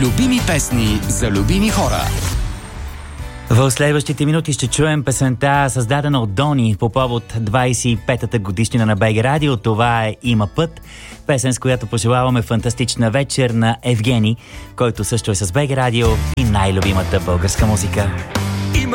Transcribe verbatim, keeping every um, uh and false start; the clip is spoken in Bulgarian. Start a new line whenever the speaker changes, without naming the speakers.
Любими песни за любими хора.
В следващите минути ще чуем песента, създадена от Дони по повод двайсет и петата годишнина на БГ Радио. Това е "Има път", песен, с която пожелаваме фантастична вечер на Евгений, който също е с БГ Радио и най-любимата българска музика.